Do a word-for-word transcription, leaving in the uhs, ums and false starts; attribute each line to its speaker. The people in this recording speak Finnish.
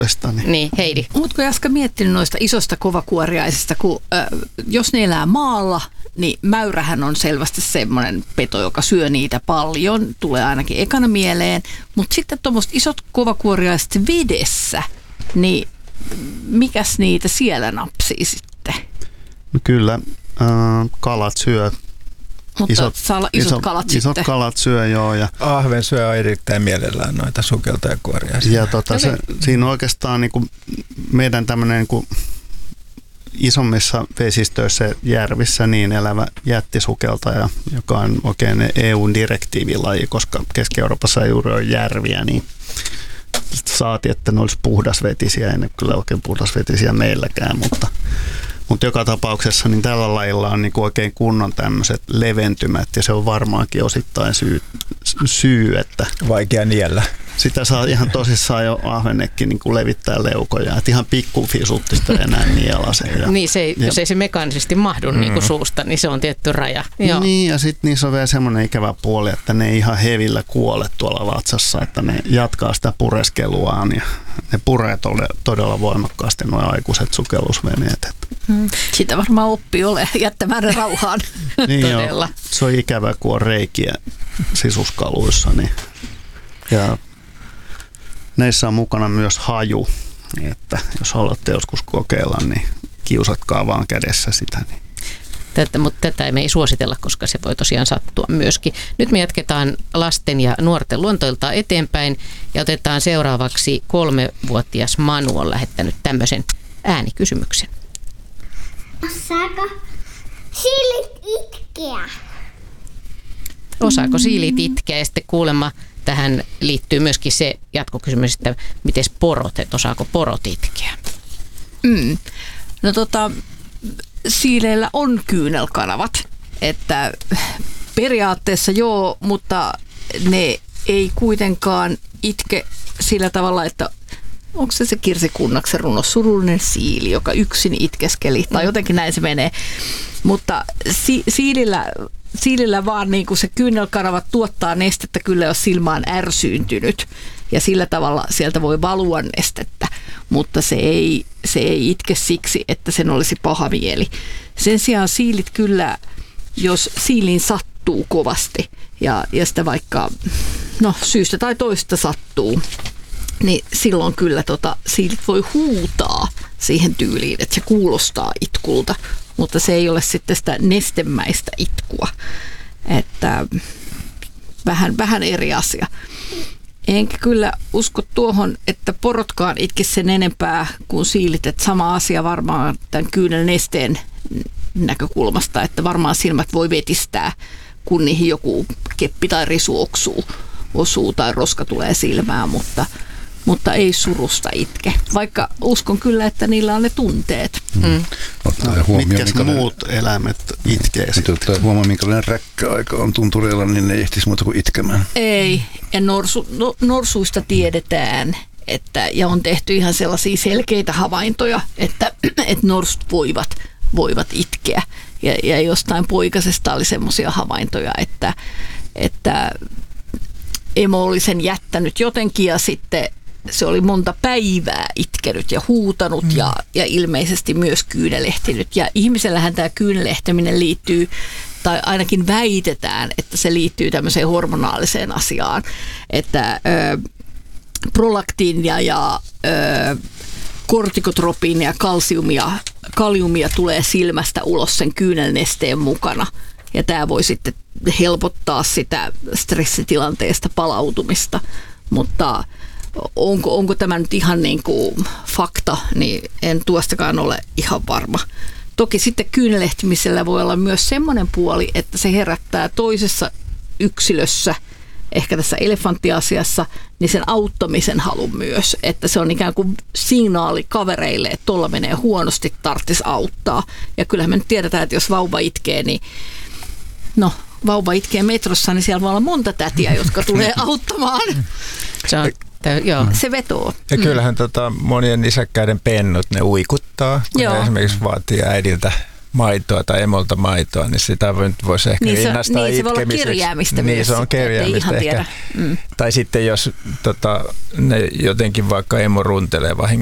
Speaker 1: Niin.
Speaker 2: niin, Heidi.
Speaker 3: Oletko Jaska miettinyt noista isosta kovakuoriaisista, kun äh, jos ne elää maalla, niin mäyrähän on selvästi semmoinen peto, joka syö niitä paljon, tulee ainakin ekana mieleen, mutta sitten tuommoiset isot kovakuoriaiset vedessä, niin mikäs niitä siellä napsii sitten?
Speaker 1: No kyllä, äh, kalat syö.
Speaker 3: Mutta
Speaker 1: Isot,
Speaker 3: saa olla isot
Speaker 1: iso,
Speaker 3: kalat
Speaker 1: isot
Speaker 3: sitten.
Speaker 1: kalat syö, joo. Ja,
Speaker 4: ahven syö erittäin mielellään noita sukeltajakuoriaisia.
Speaker 1: ja tota, se, siinä on oikeastaan niin kuin meidän tämmöinen niin kuin isommissa vesistöissä järvissä niin elävä jättisukeltaja, joka on oikein E U-direktiivilaji, koska Keski-Euroopassa ei juuri ole järviä, niin saati, että ne olisi puhdasvetisiä, ei ne kyllä oikein puhdasvetisiä meilläkään, mutta Mutta joka tapauksessa niin tällä lajilla on niin kuin oikein kunnon tämmöiset leventymät ja se on varmaankin osittain syy, syy että
Speaker 4: vaikea niellä.
Speaker 1: Sitä saa ihan tosissaan jo ahvennekin niin kuin levittää leukoja. Että ihan pikkufisuttista enää nielasen.
Speaker 2: Niin, se ei, jos ei se mekaanisesti mahdu mm. niin kuin suusta, niin se on tietty raja. Joo.
Speaker 1: Niin, ja sitten niissä on vielä semmoinen ikävä puoli, että ne ei ihan hevillä kuole tuolla vatsassa, että ne jatkaa sitä pureskeluaan ja ne puree todella voimakkaasti nuo aikuiset sukellusveneet.
Speaker 3: Mm. Sitä varmaan oppii ole jättämään ne rauhaan.
Speaker 1: Niin
Speaker 3: Todella.
Speaker 1: Jo, se on ikävä, kun on reikiä sisuskaluissa. Niin. Ja näissä on mukana myös haju, että jos haluatte joskus kokeilla, niin kiusatkaa vaan kädessä sitä. Niin.
Speaker 2: Tätä, mutta tätä me ei suositella, koska se voi tosiaan sattua myöskin. Nyt me jatketaan lasten ja nuorten luontoilta eteenpäin ja otetaan seuraavaksi kolmevuotias Manu on lähettänyt tämmöisen äänikysymyksen.
Speaker 5: Osaako siilit itkeä?
Speaker 2: Osaako siilit itkeä? Ja sitten kuulemma tähän liittyy myöskin se jatkokysymys, että miten porot, että osaako porot itkeä?
Speaker 3: Mm. No tota, siileillä on kyynelkanavat, että periaatteessa joo, mutta ne ei kuitenkaan itke sillä tavalla, että onko se se Kirsi Kunnaksen runo Surullinen siili, joka yksin itkeskeli, tai jotenkin näin se menee. Mutta si- siilillä, siilillä vaan niin kuin se kyynelkanavat tuottaa nestettä kyllä, jos silmä on ärsyyntynyt. Ja sillä tavalla sieltä voi valua nestettä, mutta se ei, se ei itke siksi, että sen olisi paha mieli. Sen sijaan siilit kyllä, jos siiliin sattuu kovasti ja, ja sitä vaikka no, syystä tai toista sattuu, niin silloin kyllä tota, siilit voi huutaa siihen tyyliin, että se kuulostaa itkulta, mutta se ei ole sitten sitä nestemäistä itkua. Että vähän, vähän eri asia. Enkä kyllä usko tuohon, että porotkaan itkisi sen enempää kuin siilit, että sama asia varmaan tämän kyynelnesteen näkökulmasta, että varmaan silmät voi vetistää, kun niihin joku keppi tai risu oksuu, osuu tai roska tulee silmään, mutta mutta ei surusta itke. Vaikka uskon kyllä, että niillä on ne tunteet.
Speaker 1: Mm. No, mitkä muut eläimet itkee sitten?
Speaker 6: Ottaa huomioon, minkälainen räkkäaika on tuntureilla, niin ne ei ehtisi muuta kuin itkemään.
Speaker 3: Ei. Ja norsu, no, norsuista tiedetään, että, ja on tehty ihan sellaisia selkeitä havaintoja, että, että norsut voivat, voivat itkeä. Ja, ja jostain poikasesta oli semmoisia havaintoja, että, että emo oli sen jättänyt jotenkin ja sitten se oli monta päivää itkenyt ja huutanut mm. ja, ja ilmeisesti myös kyynelehtinyt. Ja ihmisellähän tämä kyynelehtiminen liittyy, tai ainakin väitetään, että se liittyy tämmöiseen hormonaaliseen asiaan. Että ö, prolaktiinia ja ö, kortikotropiinia ja kalsiumia, kaliumia tulee silmästä ulos sen kyynelnesteen mukana. Ja tämä voi sitten helpottaa sitä stressitilanteesta palautumista, mutta Onko, onko tämä nyt ihan niin kuin fakta, niin en tuostakaan ole ihan varma. Toki sitten kyynelehtimisellä voi olla myös semmoinen puoli, että se herättää toisessa yksilössä, ehkä tässä elefanttiasiassa, niin sen auttamisen halun myös. Että se on ikään kuin signaali kavereille, että tuolla menee huonosti, tarvitsisi auttaa. Ja kyllähän me nyt tiedetään, että jos vauva itkee, niin no, vauva itkee metrossa, niin siellä voi olla monta tätiä, jotka tulee auttamaan.
Speaker 2: Se on Joo.
Speaker 3: Se vetoo.
Speaker 4: Ja kyllähän tota, monien nisäkkäiden pennut, ne uikuttaa, kun
Speaker 3: Joo.
Speaker 4: ne esimerkiksi vaatii äidiltä maitoa tai emolta maitoa, niin sitä voisi ehkä
Speaker 3: niin se,
Speaker 4: rinnastaa
Speaker 3: niin, se voi olla
Speaker 4: itkemiseksi.
Speaker 3: kerjäämistä
Speaker 4: Niin
Speaker 3: myös
Speaker 4: se on
Speaker 3: sitten,
Speaker 4: kerjäämistä ehkä.
Speaker 3: Mm.
Speaker 4: Tai sitten jos tota, ne jotenkin vaikka emo runtelee vahingossa